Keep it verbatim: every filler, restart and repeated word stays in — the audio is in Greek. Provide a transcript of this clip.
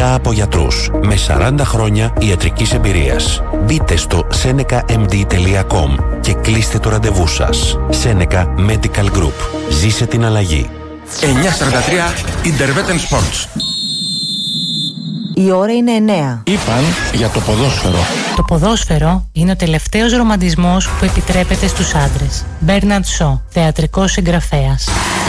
Πια από γιατρούς με σαράντα χρόνια ιατρικής εμπειρίας. Μπείτε στο seneca m d τελεία com και κλείστε το ραντεβού σας. Seneca Medical Group. Ζήσε την αλλαγή. εννιά σαράντα τρία Intervetten Sports. Η ώρα είναι εννέα. Είπαν για το ποδόσφαιρο. Το ποδόσφαιρο είναι ο τελευταίος ρομαντισμός που επιτρέπεται στους άντρες. Μπέρναρντ Σο, θεατρικός συγγραφέας.